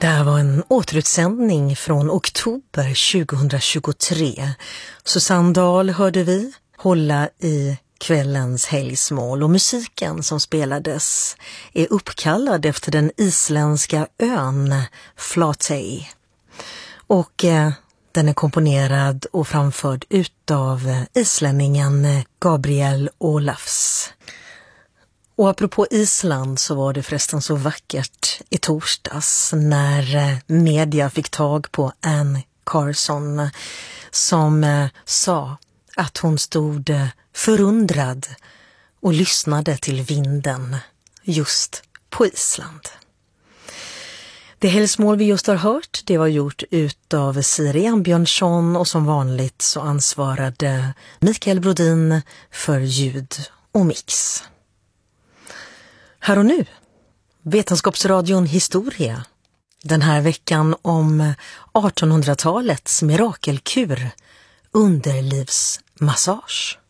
Det här var en återutsändning från oktober 2023. Susanne Dahl hörde vi hålla i kvällens helgsmål och musiken som spelades är uppkallad efter den isländska ön Flatey. Och den är komponerad och framförd utav islänningen Gabriel Ólafs. Och apropå Island så var det förresten så vackert i torsdags när media fick tag på Anne Carson som sa att hon stod förundrad och lyssnade till vinden just på Island. Det helgsmål vi just har hört, det var gjort utav Siri Ambjörnsson och som vanligt så ansvarade Mikael Brodin för ljud och mix. Här och nu, Vetenskapsradion Historia. Den här veckan om 1800-talets mirakelkur, underlivsmassage.